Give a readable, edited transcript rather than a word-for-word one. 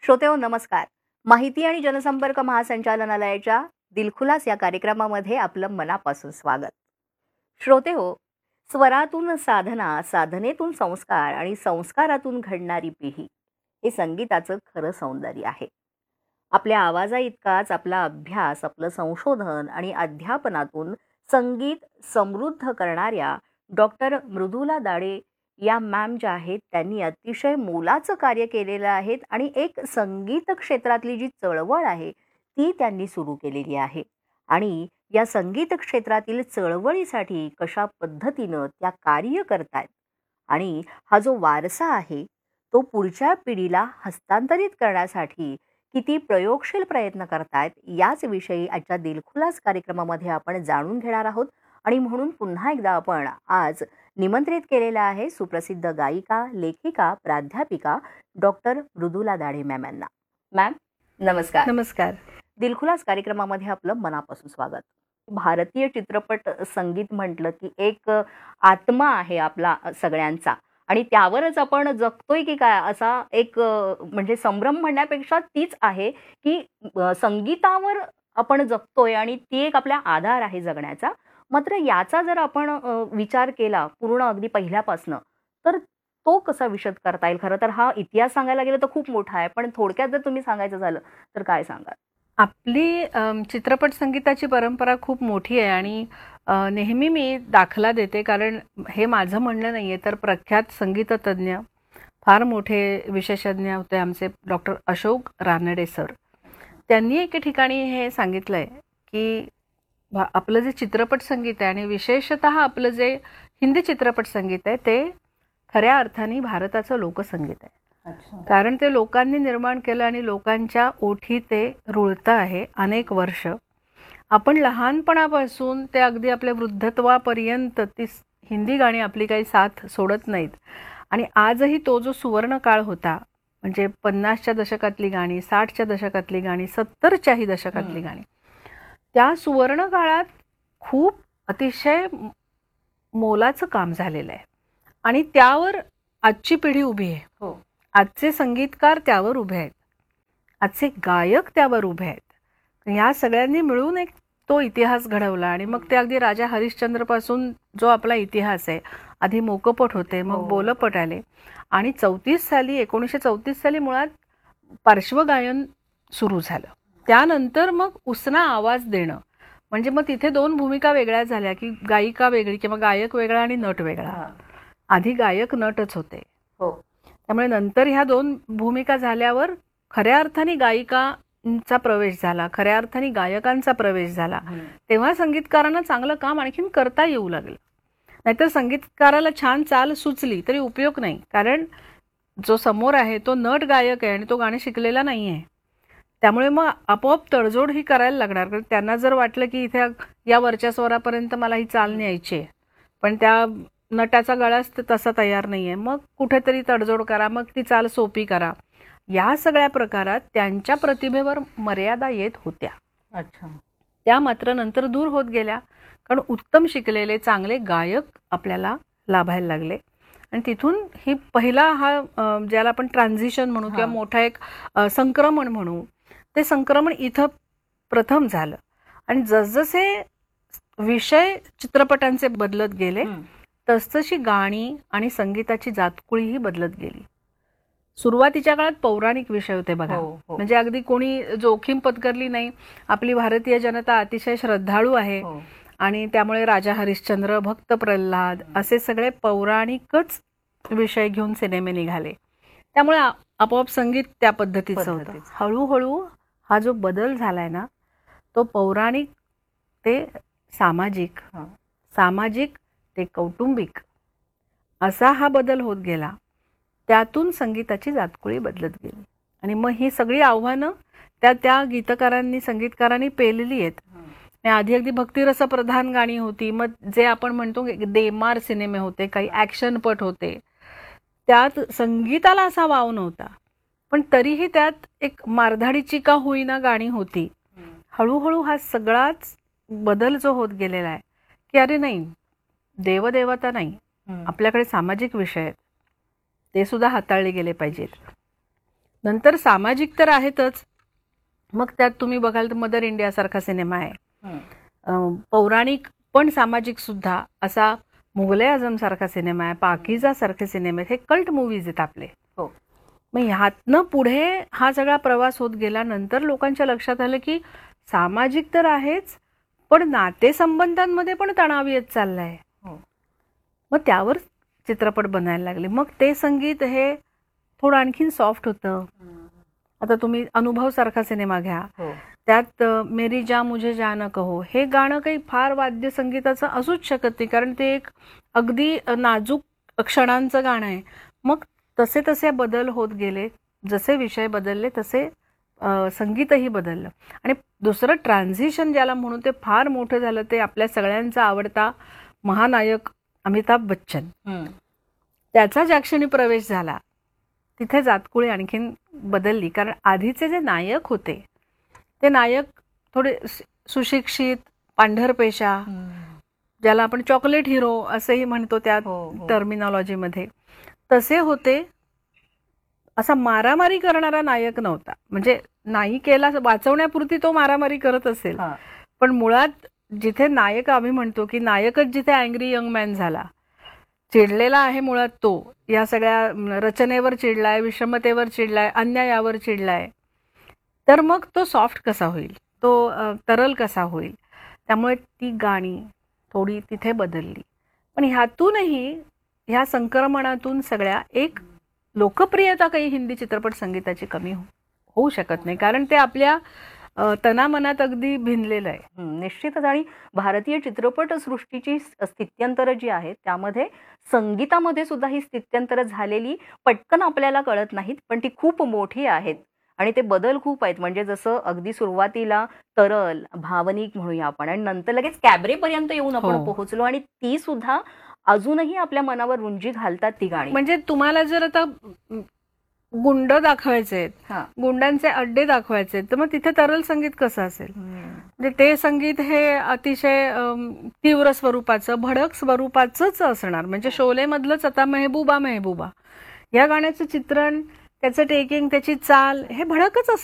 श्रोतेहो नमस्कार. माहिती आणि जनसंपर्क महासंचालनालयाच्या दिलखुलास या कार्यक्रमामध्ये आपलं मनापासून स्वागत. श्रोतेहो, स्वरातून साधना, साधनेतून संस्कार आणि संस्कारातून घडणारी पिढी हे संगीताचं खरं सौंदर्य आहे. आपल्या आवाजाइतकाच आपला अभ्यास, आपलं संशोधन आणि अध्यापनातून संगीत समृद्ध करणाऱ्या डॉक्टर मृदुला दाडे या मॅम ज्या आहेत त्यांनी अतिशय मोलाचं कार्य केलेलं आहे आणि एक संगीत क्षेत्रातली जी चळवळ आहे ती त्यांनी सुरू केलेली आहे. आणि या संगीत क्षेत्रातील चळवळीसाठी कशा पद्धतीनं त्या कार्य करतायत आणि हा जो वारसा आहे तो पुढच्या पिढीला हस्तांतरित करण्यासाठी किती प्रयोगशील प्रयत्न करतायत याच विषयी आजच्या दिलखुलास कार्यक्रमामध्ये आपण जाणून घेणार आहोत. आणि म्हणून पुन्हा एकदा आपण आज निमंत्रित केलेला आहे सुप्रसिद्ध गायिका, लेखिका, प्राध्यापिका डॉक्टर मृदुला दाढे मॅम यांना. मॅम नमस्कार. नमस्कार. दिलखुलास कार्यक्रमामध्ये आपलं मनापासून स्वागत. भारतीय चित्रपट संगीत म्हटलं की एक आत्मा आहे आपला सगळ्यांचा आणि त्यावरच आपण जगतोय की काय असा एक म्हणजे संभ्रम म्हणण्यापेक्षा तीच आहे की संगीतावर आपण जगतोय आणि ती एक आपला आधार आहे जगण्याचा. मात्र याचा जर आपण विचार केला पूर्ण अगदी पहिल्यापासनं तर तो कसा विशद करता येईल? खरं तर हा इतिहास सांगायला गेलं तर खूप मोठा आहे, पण थोडक्यात जर तुम्ही सांगायचं झालं तर काय सांगाल? आपली चित्रपट संगीताची परंपरा खूप मोठी आहे आणि नेहमी मी दाखला देते, कारण हे माझं म्हणणं नाही आहे, तर प्रख्यात संगीततज्ञ फार मोठे विशेषज्ञ होते आमचे डॉक्टर अशोक रानडे सर. त्यांनी एके ठिकाणी हे सांगितलं आहे की आपलं जे चित्रपट संगीत आहे आणि विशेषतः आपलं जे हिंदी चित्रपट संगीत आहे ते खऱ्या अर्थाने भारताचं लोकसंगीत आहे. कारण ते लोकांनी निर्माण केलं आणि लोकांच्या ओठी ते रुळतं आहे अनेक वर्ष. आपण लहानपणापासून ते अगदी आपल्या वृद्धत्वापर्यंत ती हिंदी गाणी आपली काही साथ सोडत नाहीत. आणि आजही तो जो सुवर्ण काळ होता, म्हणजे 50च्या दशकातली गाणी, 60च्या दशकातली गाणी, 70च्याही दशकातली गाणी, त्या सुवर्ण काळात खूप अतिशय मोलाचं काम झालेलं आहे आणि त्यावर आजची पिढी उभी आहे. हो, आजचे संगीतकार त्यावर उभे आहेत, आजचे गायक त्यावर उभे आहेत. ह्या सगळ्यांनी मिळून एक तो इतिहास घडवला. आणि मग ते अगदी राजा हरिश्चंद्रपासून जो आपला इतिहास आहे, आधी मोकपट होते, मग बोलपट आले आणि 1934 साली मुळात पार्श्वगायन सुरू झालं. त्यानंतर मग उसना आवाज देणं, म्हणजे मग तिथे दोन भूमिका वेगळ्या झाल्या की गायिका वेगळी किंवा गायक वेगळा आणि नट वेगळा. आधी गायक नटच होते. हो, त्यामुळे नंतर ह्या दोन भूमिका झाल्यावर खऱ्या अर्थाने गायिकांचा प्रवेश झाला, खऱ्या अर्थाने गायकांचा प्रवेश झाला. तेव्हा संगीतकारांना चांगलं काम आणखीन करता येऊ लागलं. नाहीतर संगीतकाराला छान चाल सुचली तरी उपयोग नाही, कारण जो समोर आहे तो नट गायक आहे आणि तो गाणं शिकलेला नाही आहे. त्यामुळे मग आपोआप तडजोड ही करायला लागणार. कारण त्यांना जर वाटलं की इथे या वरच्या स्वरापर्यंत मला ही चाल न्यायची आहे, पण त्या नटाचा गळाच तसा तयार नाही आहे, मग कुठेतरी तडजोड करा, मग ती चाल सोपी करा. या सगळ्या प्रकारात त्यांच्या प्रतिभेवर मर्यादा येत होत्या. अच्छा. त्या मात्र नंतर दूर होत गेल्या, कारण उत्तम शिकलेले चांगले गायक आपल्याला लाभायला लागले. आणि तिथून ही पहिला हा ज्याला आपण ट्रान्झिशन म्हणू किंवा मोठा एक संक्रमण म्हणू, ते संक्रमण इथं प्रथम झालं. आणि जसजसे विषय चित्रपटांचे बदलत गेले तसतशी गाणी आणि संगीताची जातकुळीही बदलत गेली. सुरुवातीच्या काळात पौराणिक विषय होते बघा. म्हणजे अगदी कोणी जोखीम पत्करली नाही. आपली भारतीय जनता अतिशय श्रद्धाळू आहे आणि त्यामुळे राजा हरिश्चंद्र, भक्त प्रल्हाद असे सगळे पौराणिकच विषय घेऊन सिनेमे निघाले. त्यामुळे आपोआप संगीत त्या पद्धतीचं होतं. हळूहळू हा जो बदल झालाय ना, तो पौराणिक ते सामाजिक, सामाजिक ते कौटुंबिक असा हा बदल होत गेला. त्यातून संगीताची जातकुळी बदलत गेली आणि मग ही सगळी आव्हानं त्या गीतकारांनी, संगीतकारांनी पेलली आहेत. आधी अगदी भक्तिरसप्रधान गाणी होती, मग जे आपण म्हणतो देमार सिनेमे होते, काही ॲक्शनपट होते, त्यात संगीताला असा वाव नव्हता, पण तरीही त्यात एक मारधाडीची का होईना गाणी होती. हळूहळू हा सगळाच बदल जो होत गेलेला आहे की अरे नाही, देवदेवता नाही, आपल्याकडे सामाजिक विषय आहेत, ते सुद्धा हाताळले गेले पाहिजेत. नंतर सामाजिक तर आहेतच. मग त्यात तुम्ही बघाल तर मदर इंडिया सारखा सिनेमा आहे. पौराणिक पण सामाजिक सुद्धा असा मुघले आझम सारखा सिनेमा आहे, पाकीजा सारखे सिनेमे आहेत. हे कल्ट मूवीज आहेत आपले. हो. मग ह्यातनं पुढे हा सगळा प्रवास होत गेला. नंतर लोकांच्या लक्षात आलं की सामाजिक तर आहेच, पण नातेसंबंधांमध्ये पण तणाव येत चाललाय. मग त्यावर चित्रपट बनायला लागले. मग ते संगीत हे थोडं आणखीन सॉफ्ट होतं. आता तुम्ही अनुभव सारखा सिनेमा घ्या, त्यात मेरी जा मुझे जा न कहो हे गाणं काही फार वाद्य संगीताचं असूच शकत नाही, कारण ते एक अगदी नाजूक क्षणांचं गाणं आहे. मग तसे तसे बदल होत गेले. जसे विषय बदलले तसे संगीतही बदललं. आणि दुसरं ट्रान्झिशन ज्याला म्हणून ते फार मोठं झालं, ते आपल्या सगळ्यांचा आवडता महानायक अमिताभ बच्चन. त्याचा ज्या क्षणी प्रवेश झाला तिथे जातकुळी आणखीन बदलली. कारण आधीचे जे नायक होते ते नायक थोडे सुशिक्षित, पांढरपेशा, ज्याला आपण चॉकलेट हिरो असंही म्हणतो त्या टर्मिनॉलॉजीमध्ये, तसे होते. असा मारामारी करणारा नायक नव्हता. म्हणजे नायिकेला वाचवण्यापुरती तो मारामारी करत असेल, पण मुळात जिथे नायक आम्ही म्हणतो की नायकच जिथे अँग्री यंग मॅन झाला, चिडलेला आहे मुळात तो, या सगळ्या रचनेवर चिडलाय, विषमतेवर चिडलाय, अन्यायावर चिडलाय, तर मग तो सॉफ्ट कसा होईल, तो तरल कसा होईल. त्यामुळे ती गाणी थोडी तिथे बदलली. पण ह्यातूनही, ह्या संक्रमणातून सगळ्या एक लोकप्रियता काही हिंदी चित्रपट संगीताची कमी होऊ शकत नाही, कारण ते आपल्या तनामनात अगदी भिनलेलं आहे. निश्चितच. आणि भारतीय चित्रपट सृष्टीची स्थित्यंतर जी आहेत त्यामध्ये संगीतामध्ये सुद्धा ही स्थित्यंतर झालेली पटकन आपल्याला कळत नाहीत, पण ती खूप मोठी आहेत आणि ते बदल खूप आहेत. म्हणजे जसं अगदी सुरुवातीला तरल, भावनिक म्हणूया आपण, आणि नंतर लगेच कॅबरेपर्यंत येऊन आपण पोहोचलो, आणि ती सुद्धा अजूनही आपल्या मनावर रुंजी घालतात ती गाणी. म्हणजे तुम्हाला जर आता गुंड दाखवायचे आहेत, गुंडांचे अड्डे दाखवायचे आहेत, तर मग तिथे तरल संगीत कसं असेल? म्हणजे ते संगीत हे अतिशय तीव्र स्वरूपाचं, भडक स्वरूपाचंच असणार. म्हणजे शोले मधलंच आता मेहबूबा मेहबूबा या गाण्याचं चित्रण, त्याचं टेकिंग, त्याची चाल हे भडकच असणार.